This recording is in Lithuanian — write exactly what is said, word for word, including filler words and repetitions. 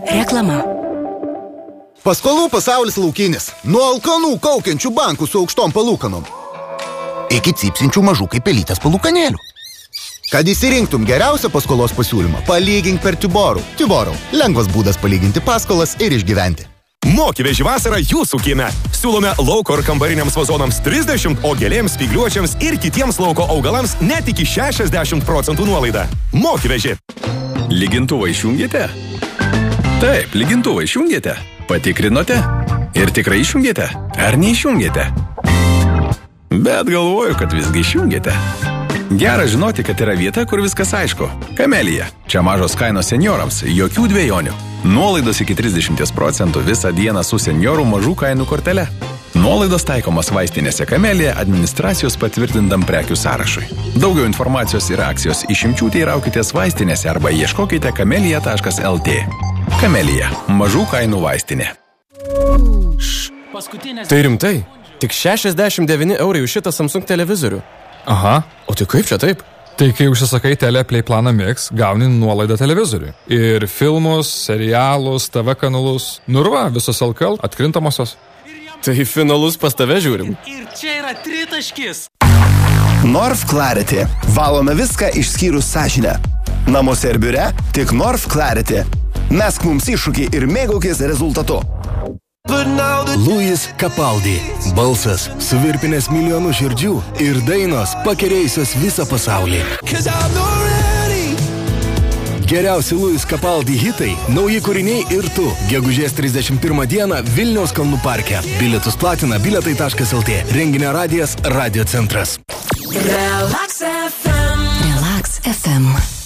Reklama. Paskolų pasaulis laukinis. Nuo alkanų kaukiančių bankų su aukštom palūkanom iki cypsinčių mažų kaip pelytės palūkanėlių. Kad įsirinktum geriausią paskolos pasiūlymą, palygink per Tiborų. Tiborų. Lengvas būdas palyginti paskolas ir išgyventi. Mokyveži vasarą jūsų kieme. Siūlome lauko ir kambariniams vazonams trisdešimt, o gėlėms, spygliuočiams ir kitiems lauko augalams net iki šešiasdešimt procentų nuolaidą. Mokyveži. Lygintuvą išjungėte? Taip, lygintuvą išjungėte. Patikrinote? Ir tikrai išjungėte? Ar neišjungėte? Bet galvoju, kad visgi išjungėte. Gera žinoti, kad yra vieta, kur viskas aišku. Kamelija. Čia mažos kainos seniorams, jokių dvejonių. Nuolaidos iki trisdešimt procentų visą dieną su seniorų mažų kainų kortele. Nuolaidos taikomos vaistinėse Kamelija administracijos patvirtintam prekių sąrašui. Daugiau informacijos ir akcijos išimčių teiraukitės vaistinėse arba ieškokite kamelija taškas el tė. Kamelija. Mažų kainų vaistinė. Tai rimtai? Tik šešiasdešimt devyni eurai už šitą Samsung televizorių. Aha. O tai kaip čia taip? Tai kai užsisakai Teleplay planą Mix, gauni nuolaidą televizoriui. Ir filmus, serialus, T V kanalus. Nurva, visos L K L atkrintamosios. Tai finalus pas tave žiūrim. Ir čia yra tritaškis. Norf Clarity. Valome viską išskyrus sąžinę. Namuose ir biure tik Norf Clarity. Mesk mums iššūkį ir mėgaukis rezultatu. Louis Capaldi. Balsas suvirpinęs milijonų širdžių ir dainos pakerėjusios visą pasaulį. Geriausi Louis Capaldi hitai, nauji kūriniai ir tu. Gegužės trisdešimt pirmą dieną Vilniaus kalnų parke. Bilietus platina biletai taškas el tė. Renginio radijas Radio Centras. Relax F M. Relax F M.